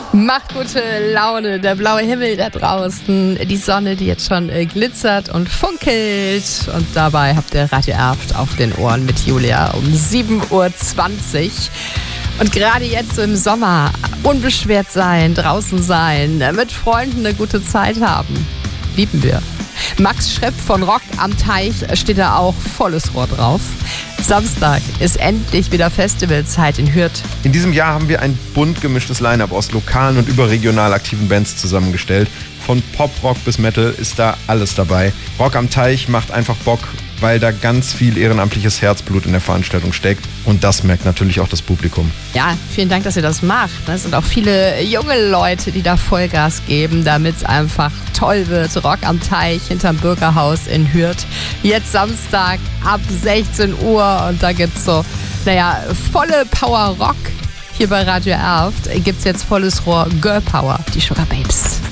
Macht gute Laune, der blaue Himmel da draußen, die Sonne, die jetzt schon glitzert und funkelt. Und dabei habt ihr Radio Erft auf den Ohren mit Julia um 7.20 Uhr. Und gerade jetzt so im Sommer unbeschwert sein, draußen sein, mit Freunden eine gute Zeit haben. Lieben wir. Max Schrepp von Rock am Teich steht da auch volles Rohr drauf. Samstag ist endlich wieder Festivalzeit in Hürth. In diesem Jahr haben wir ein bunt gemischtes Line-Up aus lokalen und überregional aktiven Bands zusammengestellt. Von Pop, Rock bis Metal ist da alles dabei. Rock am Teich macht einfach Bock, weil da ganz viel ehrenamtliches Herzblut in der Veranstaltung steckt. Und das merkt natürlich auch das Publikum. Ja, vielen Dank, dass ihr das macht. Es sind auch viele junge Leute, die da Vollgas geben, damit es einfach toll wird. Rock am Teich hinterm Bürgerhaus in Hürth. Jetzt Samstag ab 16 Uhr und da gibt's so, volle Power Rock. Hier bei Radio Erft gibt's jetzt volles Rohr Girl Power, die Sugar Babes.